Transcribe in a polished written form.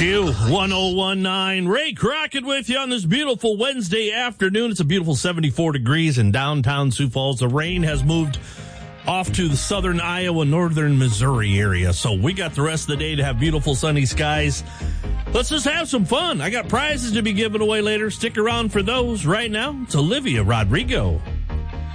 Q1019. Ray Crockett with you on this beautiful Wednesday afternoon. It's a beautiful 74 degrees in downtown Sioux Falls. The rain has moved off to the southern Iowa, northern Missouri area. So we got the rest of the day to have beautiful sunny skies. Let's just have some fun. I got prizes to be given away later. Stick around for those. Right now, it's Olivia Rodrigo.